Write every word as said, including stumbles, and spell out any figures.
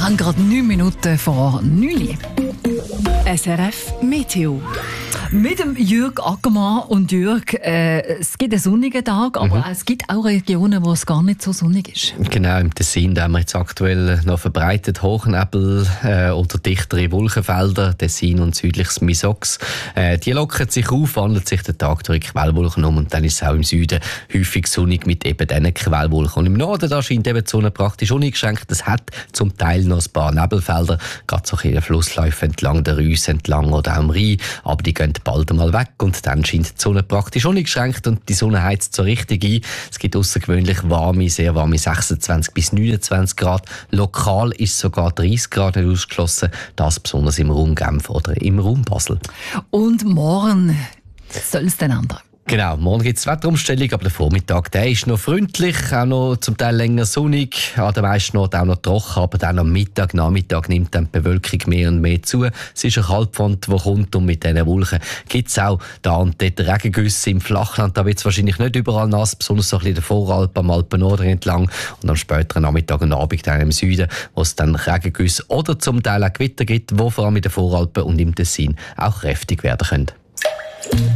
Wir haben gerade neun Minuten vor neun. S R F Meteo. Mit dem Jürg Ackermann. Und Jürg, äh, es gibt einen sonnigen Tag, aber mhm. es gibt auch Regionen, wo es gar nicht so sonnig ist. Genau, im Tessin da haben wir jetzt aktuell noch verbreitet Hochnebel äh, oder dichtere Wolkenfelder, Tessin und südliches Misox. Äh, die lockern sich auf, wandelt sich der Tag durch Quellwolken um und dann ist es auch im Süden häufig sonnig mit eben diesen Quellwolken. Und im Norden da scheint eben die Sonne praktisch uneingeschränkt. Es hat zum Teil noch ein paar Nebelfelder, gerade so in den Flussläufen entlang der Reuss entlang oder auch am Rhein, aber die gehen bald einmal weg und dann scheint die Sonne praktisch uneingeschränkt und die Sonne heizt so richtig ein. Es gibt außergewöhnlich warme, sehr warme sechsundzwanzig bis neunundzwanzig Grad. Lokal ist sogar dreißig Grad nicht ausgeschlossen, das besonders im Raum Genf oder im Raum Basel. Und morgen soll es dann ändern? Genau, morgen gibt es Wetterumstellung, aber der Vormittag der ist noch freundlich, auch noch zum Teil länger sonnig, an den meisten Orten auch noch trocken, aber dann am Mittag, Nachmittag nimmt dann die Bewölkung mehr und mehr zu. Es ist eine Kaltfront, die kommt und mit diesen Wolken gibt es auch da und dort Regengüsse im Flachland. Da wird es wahrscheinlich nicht überall nass, besonders so ein bisschen der Voralp, am Alpennorden entlang und am späteren Nachmittag und Abend dann im Süden, wo es dann Regengüsse oder zum Teil auch Gewitter gibt, die vor allem in den Voralpen und im Tessin auch kräftig werden können.